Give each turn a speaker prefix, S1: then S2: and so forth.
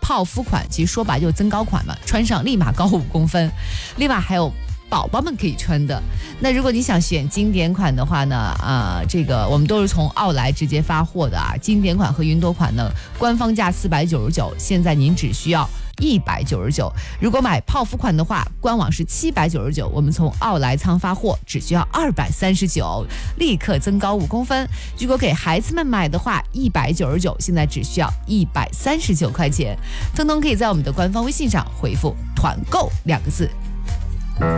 S1: 泡芙款，其实说白就增高款嘛，穿上立马高5公分。另外还有宝宝们可以穿的。那如果你想选经典款的话呢，这个我们都是从奥莱直接发货的啊。经典款和云朵款呢，官方价499，现在您只需要199。如果买泡芙款的话，官网是799，我们从奥莱仓发货只需要239，立刻增高5公分。如果给孩子们买的话，199，现在只需要139块钱。通通可以在我们的官方微信上回复团购2个字